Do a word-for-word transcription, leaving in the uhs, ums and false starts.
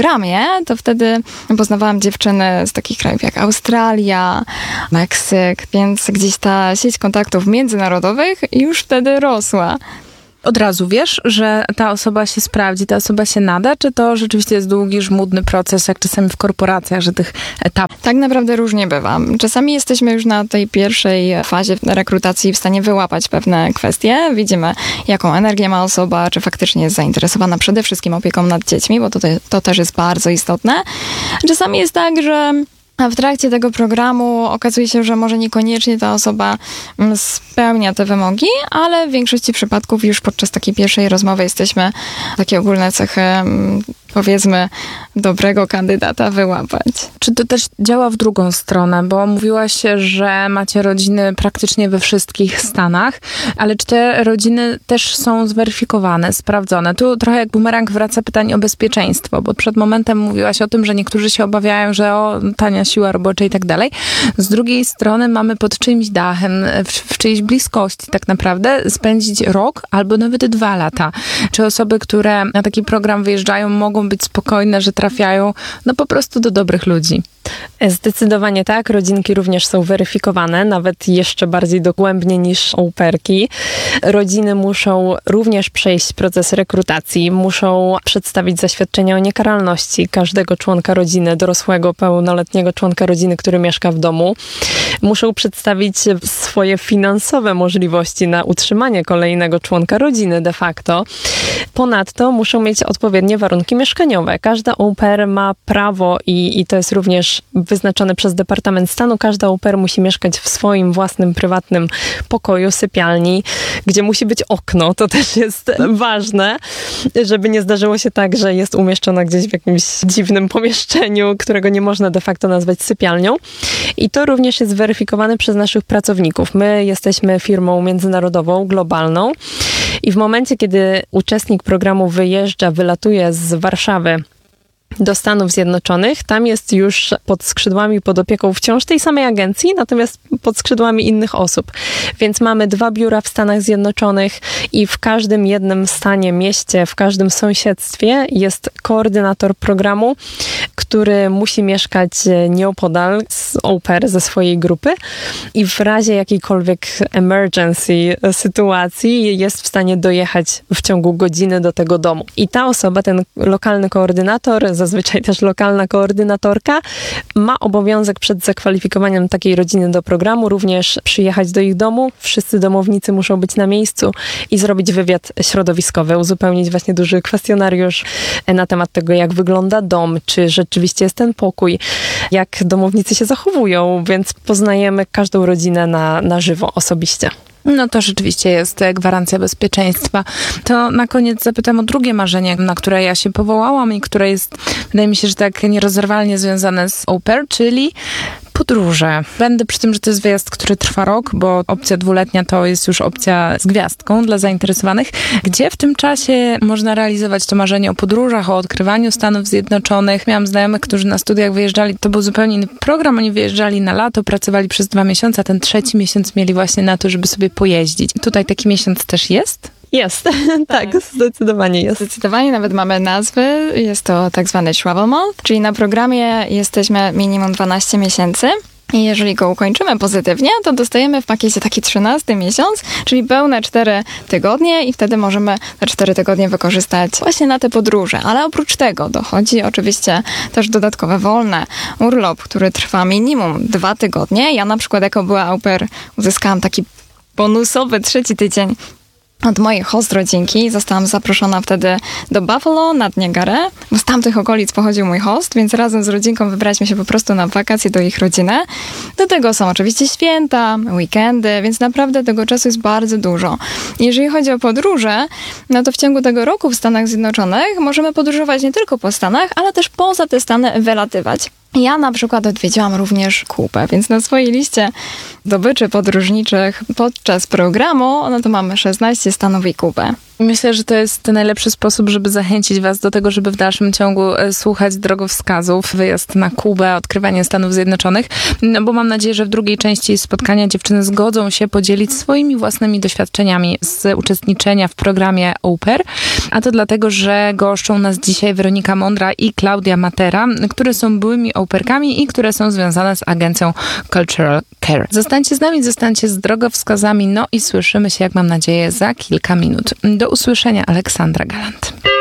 programie, to wtedy poznawałam dziewczyny z takich krajów jak Australia, Meksyk, więc gdzieś ta sieć kontaktów międzynarodowych już wtedy rosła. Od razu wiesz, że ta osoba się sprawdzi, ta osoba się nada, czy to rzeczywiście jest długi, żmudny proces, jak czasami w korporacjach, że tych etapów? Tak naprawdę różnie bywa. Czasami jesteśmy już na tej pierwszej fazie rekrutacji w stanie wyłapać pewne kwestie. Widzimy, jaką energię ma osoba, czy faktycznie jest zainteresowana przede wszystkim opieką nad dziećmi, bo to, to też jest bardzo istotne. Czasami jest tak, że a w trakcie tego programu okazuje się, że może niekoniecznie ta osoba spełnia te wymogi, ale w większości przypadków już podczas takiej pierwszej rozmowy jesteśmy takie ogólne cechy, powiedzmy, dobrego kandydata wyłapać. Czy to też działa w drugą stronę? Bo mówiłaś, że macie rodziny praktycznie we wszystkich stanach, ale czy te rodziny też są zweryfikowane, sprawdzone? Tu trochę jak bumerang wraca pytanie o bezpieczeństwo, bo przed momentem mówiłaś o tym, że niektórzy się obawiają, że o, tania siła robocza i tak dalej. Z drugiej strony mamy pod czyimś dachem, w, w czyjejś bliskości tak naprawdę spędzić rok albo nawet dwa lata. Czy osoby, które na taki program wyjeżdżają, mogą być spokojne, że trafiają no po prostu do dobrych ludzi? Zdecydowanie tak. Rodzinki również są weryfikowane, nawet jeszcze bardziej dogłębnie niż au pairki. Rodziny muszą również przejść proces rekrutacji, muszą przedstawić zaświadczenie o niekaralności każdego członka rodziny, dorosłego, pełnoletniego członka rodziny, który mieszka w domu. Muszą przedstawić swoje finansowe możliwości na utrzymanie kolejnego członka rodziny de facto. Ponadto muszą mieć odpowiednie warunki mieszkaniowe. Każda au pair ma prawo i, i to jest również wyznaczone przez Departament Stanu. Każda au pair musi mieszkać w swoim własnym, prywatnym pokoju, sypialni, gdzie musi być okno. To też jest ważne, żeby nie zdarzyło się tak, że jest umieszczona gdzieś w jakimś dziwnym pomieszczeniu, którego nie można de facto nazwać sypialnią. I to również jest weryfikowane przez naszych pracowników. My jesteśmy firmą międzynarodową, globalną i w momencie, kiedy uczestnik programu wyjeżdża, wylatuje z Warszawy do Stanów Zjednoczonych, tam jest już pod skrzydłami, pod opieką wciąż tej samej agencji, natomiast pod skrzydłami innych osób. Więc mamy dwa biura w Stanach Zjednoczonych i w każdym jednym stanie, mieście, w każdym sąsiedztwie jest koordynator programu, który musi mieszkać nieopodal z au pair ze swojej grupy i w razie jakiejkolwiek emergency sytuacji jest w stanie dojechać w ciągu godziny do tego domu. I ta osoba, ten lokalny koordynator, zazwyczaj też lokalna koordynatorka, ma obowiązek przed zakwalifikowaniem takiej rodziny do programu również przyjechać do ich domu. Wszyscy domownicy muszą być na miejscu i zrobić wywiad środowiskowy, uzupełnić właśnie duży kwestionariusz na temat tego, jak wygląda dom, czy rzeczywiście jest ten pokój, jak domownicy się zachowują, więc poznajemy każdą rodzinę na, na żywo, osobiście. No to rzeczywiście jest gwarancja bezpieczeństwa. To na koniec zapytam o drugie marzenie, na które ja się powołałam i które jest, wydaje mi się, że tak nierozerwalnie związane z au pair, czyli podróże. Będę przy tym, że to jest wyjazd, który trwa rok, bo opcja dwuletnia to jest już opcja z gwiazdką dla zainteresowanych. Gdzie w tym czasie można realizować to marzenie o podróżach, o odkrywaniu Stanów Zjednoczonych? Miałam znajomych, którzy na studiach wyjeżdżali, to był zupełnie inny program, oni wyjeżdżali na lato, pracowali przez dwa miesiące, a ten trzeci miesiąc mieli właśnie na to, żeby sobie pojeździć. Tutaj taki miesiąc też jest? Jest, tak, zdecydowanie jest. Zdecydowanie, nawet mamy nazwy, jest to tak zwany Travel Month, czyli na programie jesteśmy minimum dwanaście miesięcy. I jeżeli go ukończymy pozytywnie, to dostajemy w pakiecie taki trzynasty miesiąc, czyli pełne cztery tygodnie i wtedy możemy te cztery tygodnie wykorzystać właśnie na te podróże. Ale oprócz tego dochodzi oczywiście też dodatkowe wolne urlop, który trwa minimum dwa tygodnie. Ja na przykład jako była au pair uzyskałam taki bonusowy trzeci tydzień od mojej host rodzinki. Zostałam zaproszona wtedy do Buffalo nad Niagarę, bo z tamtych okolic pochodził mój host, więc razem z rodzinką wybraliśmy się po prostu na wakacje do ich rodziny. Do tego są oczywiście święta, weekendy, więc naprawdę tego czasu jest bardzo dużo. Jeżeli chodzi o podróże, no to w ciągu tego roku w Stanach Zjednoczonych możemy podróżować nie tylko po Stanach, ale też poza te Stany wylatywać. Ja na przykład odwiedziłam również Kubę, więc na swojej liście zdobyczy podróżniczych podczas programu, no to mamy szesnaście stanów i Kubę. Myślę, że to jest najlepszy sposób, żeby zachęcić was do tego, żeby w dalszym ciągu słuchać drogowskazów, wyjazd na Kubę, odkrywanie Stanów Zjednoczonych, no bo mam nadzieję, że w drugiej części spotkania dziewczyny zgodzą się podzielić swoimi własnymi doświadczeniami z uczestniczenia w programie Au Pair, a to dlatego, że goszczą nas dzisiaj Weronika Mądra i Klaudia Matera, które są byłymi au pairkami i które są związane z agencją Cultural Care. Zostańcie z nami, zostańcie z drogowskazami, no i słyszymy się, jak mam nadzieję, za kilka minut. Do usłyszenia, Aleksandra Galant.